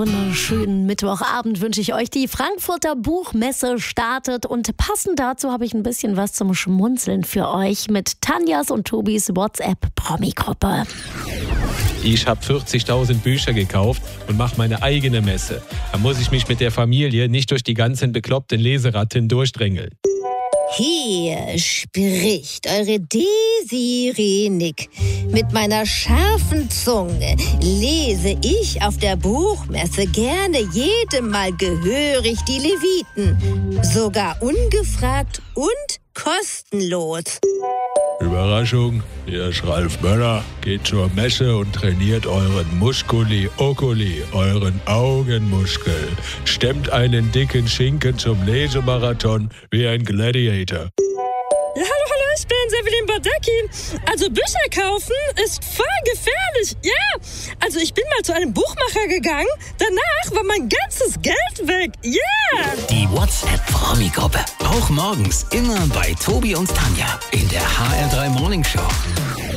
Wunderschönen Mittwochabend wünsche ich euch. Die Frankfurter Buchmesse startet und passend dazu habe ich ein bisschen was zum Schmunzeln für euch mit Tanjas und Tobis WhatsApp-Promi-Gruppe. Ich habe 40.000 Bücher gekauft und mache meine eigene Messe. Da muss ich mich mit der Familie nicht durch die ganzen bekloppten Leseratten durchdrängeln. Hier spricht eure Desiree Nick. Mit meiner scharfen Zunge lese ich auf der Buchmesse gerne jedem Mal gehörig die Leviten. Sogar ungefragt und kostenlos. Überraschung, hier ist Ralf Möller. Geht zur Messe und trainiert euren Musculi oculi, euren Augenmuskel. Stemmt einen dicken Schinken zum Lesemarathon wie ein Gladiator. Ja, hallo, ich bin Sevelin Badecki. Also Bücher kaufen ist voll gefährlich. Ja, also ich bin mal zu einem Buchmacher gegangen. Danach war mein ganzes Geld weg. Ja. Die WhatsApp-Promi-Gruppe. Auch morgens immer bei Tobi und Tanja in der HR3 Morning Show.